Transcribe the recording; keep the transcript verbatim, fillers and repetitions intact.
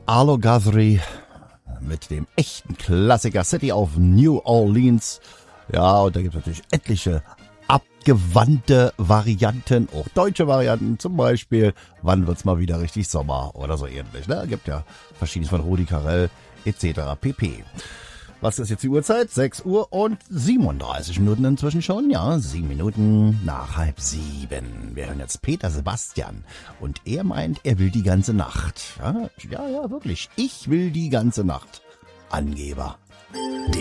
Arlo Guthrie mit dem echten Klassiker City of New Orleans. Ja, und da gibt es natürlich etliche abgewandte Varianten, auch deutsche Varianten, zum Beispiel, wann wird's mal wieder richtig Sommer oder so ähnlich. Ne? Gibt ja verschiedenes von Rudi Carrell et cetera pp. Was ist jetzt die Uhrzeit? sechs Uhr und siebenunddreißig Minuten inzwischen schon. Ja, sieben Minuten nach halb sieben. Wir hören jetzt Peter Sebastian. Und er meint, er will die ganze Nacht. Ja, ja, ja, wirklich. Ich will die ganze Nacht. Angeber.